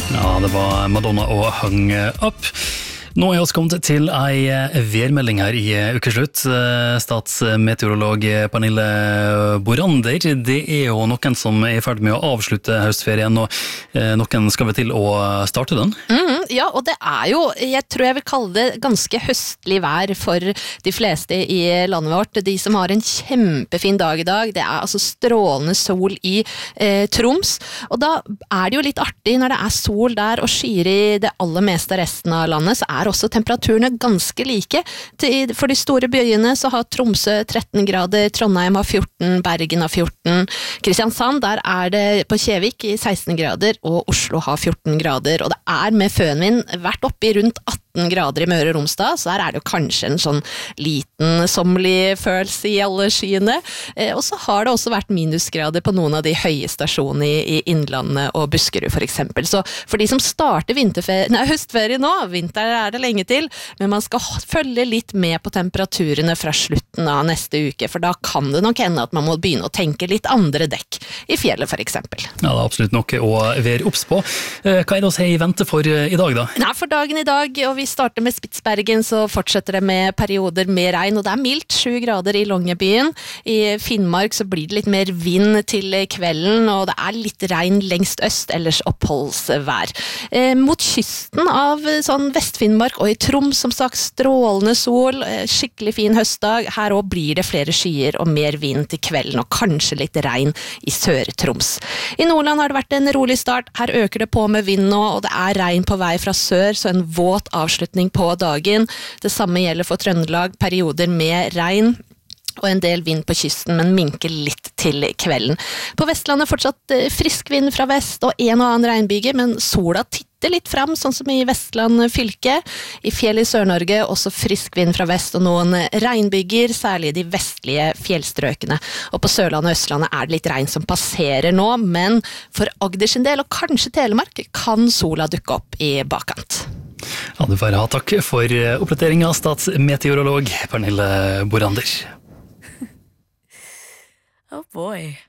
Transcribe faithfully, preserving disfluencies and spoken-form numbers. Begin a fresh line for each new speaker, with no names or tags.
Ja, det var Madonna og Hung Up. Nå er vi kommet til ei værmelding her i ukeslutt. Statsmeteorolog Pernille Borander, det er jo noen som er i ferd med å avslutte høstferien, og noen skal vi til å starte den?
Mm, ja, og det er jo, jeg tror jeg vil kalle det ganske høstlig vær for de fleste i landet vårt. De som har en kjempefin dag i dag, det er altså strålende sol i eh, Troms. Og da er det jo litt artig når det er sol der og skyer i det aller meste av resten av landet, så er også temperaturene ganske like. For de store byene så har Tromsø tretten grader, Trondheim har fjorten, Bergen har fjorten, Kristiansand, der er det på Kjevik i seksten grader, og Oslo har fjorten grader, og det er med fønvind vært oppe i rundt atten grader i Møre og Romsdal, så der er det jo kanskje en sånn liten sommerlig følelse i alle skyene. Eh, og så har det også vært minusgrader på noen av de høye stasjonene i, i Innlandet og Buskerud for eksempel. Så for de som starter vinterferie, nei, høstferie nå, vinter er det lenge til, men man skal følge litt med på temperaturene fra slutten av neste uke, for da kan det nok hende at man må begynne å tenke litt andre dekk i fjellet for eksempel.
Ja, det er absolutt noe å være obs på. Hva er det å si i vente for i dag da?
Nei, for dagen i dag, og vi starter med Spitsbergen, så fortsetter det med perioder med regn, og det er mildt, sju grader i Longyearbyen. I Finnmark så blir det litt mer vind til kvelden, og det er litt regn lengst øst, ellers oppholdsvær. Eh, mot kysten av sånn Vest-Finnmark og i Troms, som sagt, strålende sol, skikkelig fin høstdag. Her også blir det flere skyer og mer vind til kvelden, og kanskje litt regn i Sør-Troms. I Nordland har det vært en rolig start. Her øker det på med vind nå, og det er regn på vei fra sør, så en våt avslutning på dagen. Det samme gjelder for Trøndelag, perioder med regn og en del vind på kysten, men minker litt til kvelden. På Vestlandet fortsatt frisk vind fra vest og en og annen regnbyge, men sola titter litt frem, sånn som i Vestland fylke. I fjell i Sør-Norge også frisk vind fra vest og noen regnbyger, særlig i de vestlige fjellstrøkene. Og på Sørlandet og Østlandet er det litt regn som passerer nå, men for Agder sin del, og kanskje Telemark, kan sola dukke opp i bakkant.
Ja, du får ha takk for oppdateringen av statsmeteorolog Pernille Borander.
Oh boy.